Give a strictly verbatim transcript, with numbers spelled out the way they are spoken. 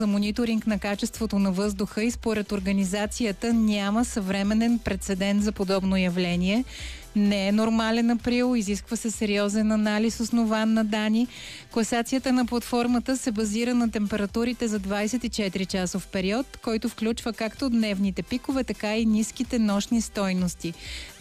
за мониторинг на качеството на въздуха и според организацията няма съвременен прецедент за подобно явление. Не е нормален април, изисква се сериозен анализ, основан на данни. Класацията на платформата се базира на температурите за двадесет и четири часов период, който включва както дневните пикове, така и ниските нощни стойности.